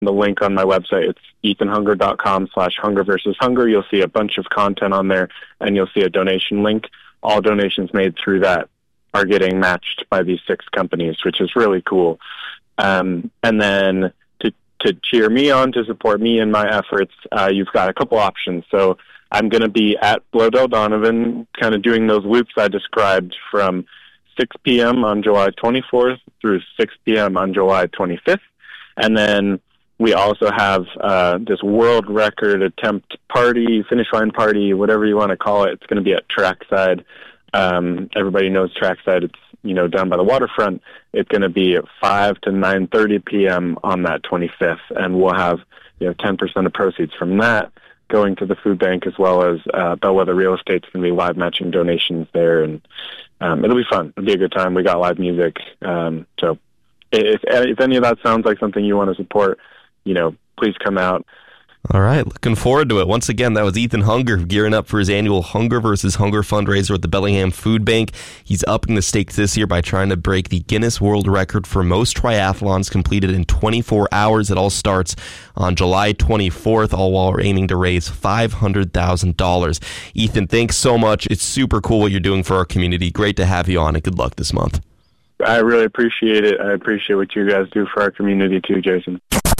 the link on my website. It's ethanhunger.com/hunger versus hunger. You'll see a bunch of content on there, and you'll see a donation link. All donations made through that are getting matched by these 6 companies, which is really cool. And then to cheer me on, to support me in my efforts, you've got a couple options. So I'm going to be at Bloedel Donovan, kind of doing those loops I described from 6 p.m. on July 24th through 6 p.m. on July 25th. And then we also have this world record attempt party, finish line party, whatever you want to call it. It's going to be at Trackside. Everybody knows Trackside. It's, down by the waterfront. It's going to be at 5 to 9:30 p.m. on that 25th, and we'll have 10% of proceeds from that going to the food bank, as well as Bellwether Real Estate's going to be live matching donations there, and it'll be fun. It'll be a good time. We got live music, so if any of that sounds like something you want to support, please come out. All right, looking forward to it. Once again, that was Ethan Hunger gearing up for his annual Hunger versus Hunger fundraiser at the Bellingham Food Bank. He's upping the stakes this year by trying to break the Guinness World Record for most triathlons completed in 24 hours. It all starts on July 24th, all while we're aiming to raise $500,000. Ethan, thanks so much. It's super cool what you're doing for our community. Great to have you on, and good luck this month. I really appreciate it. I appreciate what you guys do for our community too, Jason.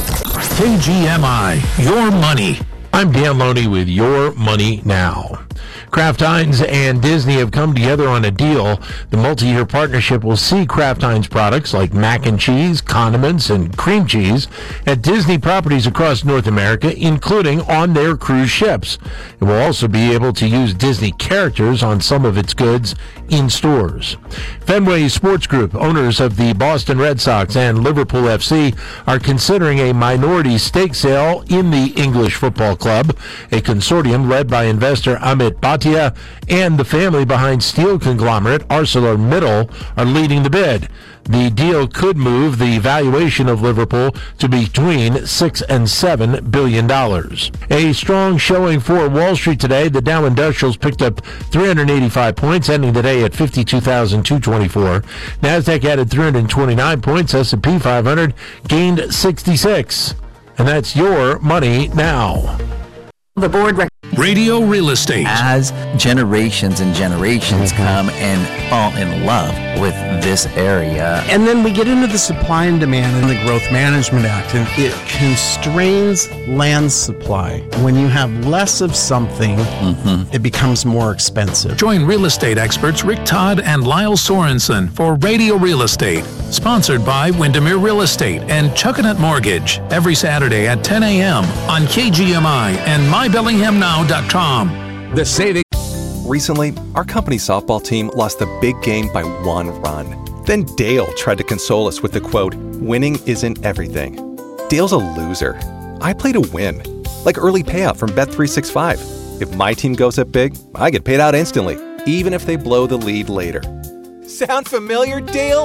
KGMI, Your Money. I'm Dan Loney with Your Money Now. Kraft Heinz and Disney have come together on a deal. The multi-year partnership will see Kraft Heinz products like mac and cheese, condiments, and cream cheese at Disney properties across North America, including on their cruise ships. It will also be able to use Disney characters on some of its goods in stores. Fenway Sports Group, owners of the Boston Red Sox and Liverpool FC, are considering a minority stake sale in the English Football Club. A consortium led by investor Amit Bhatia and the family behind steel conglomerate ArcelorMittal are leading the bid. The deal could move the valuation of Liverpool to between $6 and $7 billion. A strong showing for Wall Street today. The Dow Industrials picked up 385 points, ending the day at 52,224. NASDAQ added 329 points. S&P 500 gained 66. And that's Your Money Now. The board Radio Real Estate. As generations and generations come and fall in love with this area. And then we get into the supply and demand in the Growth Management Act, and it constrains land supply. When you have less of something, it becomes more expensive. Join real estate experts Rick Todd and Lyle Sorensen for Radio Real Estate, sponsored by Windermere Real Estate and Chuckanut Mortgage, every Saturday at 10 a.m. on KGMI and MyBellinghamNow.com. The saving. Recently, our company softball team lost the big game by 1 run. Then Dale tried to console us with the quote, "Winning isn't everything." Dale's a loser. I play to win, like early payout from Bet365. If my team goes up big, I get paid out instantly, even if they blow the lead later. Sound familiar, Dale?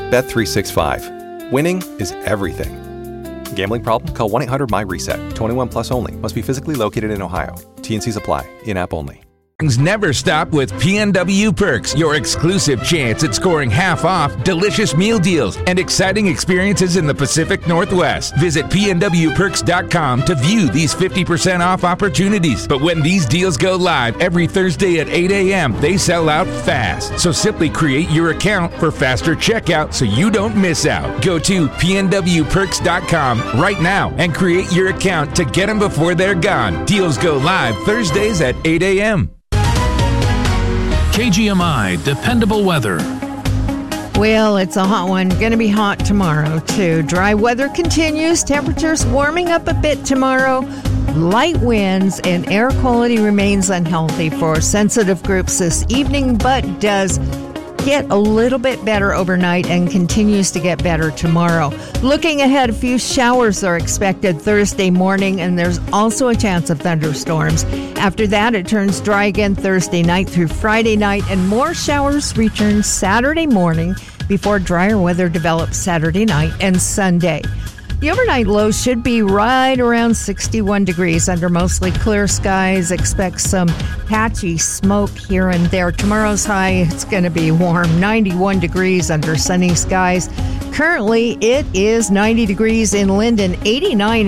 Bet365. Winning is everything. Gambling problem? Call 1-800-MY-RESET. 21 plus only. Must be physically located in Ohio. T&Cs apply. In-app only. Things never stop with PNW Perks, your exclusive chance at scoring half off, delicious meal deals, and exciting experiences in the Pacific Northwest. Visit PNWPerks.com to view these 50% off opportunities. But when these deals go live every Thursday at 8 a.m., they sell out fast. So simply create your account for faster checkout so you don't miss out. Go to PNWPerks.com right now and create your account to get them before they're gone. Deals go live Thursdays at 8 a.m. KGMI Dependable Weather. Well, it's a hot one. Going to be hot tomorrow, too. Dry weather continues. Temperatures warming up a bit tomorrow. Light winds and air quality remains unhealthy for sensitive groups this evening, but does get a little bit better overnight and continues to get better tomorrow. Looking ahead, a few showers are expected Thursday morning, and there's also a chance of thunderstorms. After that, it turns dry again Thursday night through Friday night, and more showers return Saturday morning before drier weather develops Saturday night and Sunday. The overnight low should be right around 61 degrees under mostly clear skies. Expect some patchy smoke here and there. Tomorrow's high, it's going to be warm, 91 degrees under sunny skies. Currently, it is 90 degrees in Linden, 89